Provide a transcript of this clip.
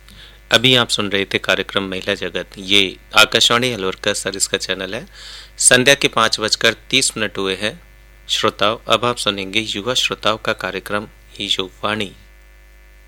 अभी आप सुन रहे थे कार्यक्रम महिला जगत। ये आकाशवाणी अलवर का सरिस का चैनल है। संध्या के 5:30 हुए हैं। श्रोताओं, अब आप सुनेंगे युवा श्रोताओं का कार्यक्रम युवावाणी।